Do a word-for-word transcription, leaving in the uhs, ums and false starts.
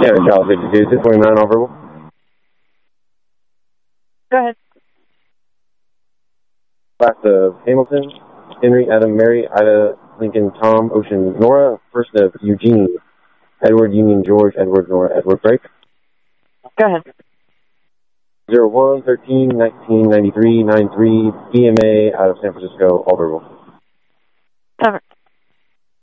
Yeah, Charles fifty-two, six twenty-nine, all verbal. Go ahead. Last of Hamilton, Henry, Adam, Mary, Ida, Lincoln, Tom, Ocean, Nora. First of Eugene, Edward, Union, George, Edward, Nora, Edward, break. Go ahead. zero one, thirteen, nineteen, ninety-three, nine three, E M A out of San Francisco, all verbal.